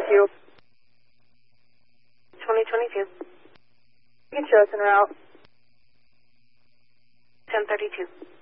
you. 2022. You can show us en route. 1032.